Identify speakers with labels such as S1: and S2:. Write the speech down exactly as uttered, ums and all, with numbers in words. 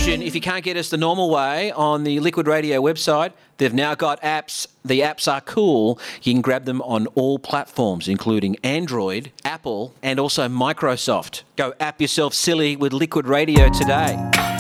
S1: confusion. If you can't get us the normal way on the Liquid Radio website, they've now got apps. The apps are cool. You can grab them on all platforms, including Android, Apple, and also Microsoft. Go app yourself silly with Liquid Radio today.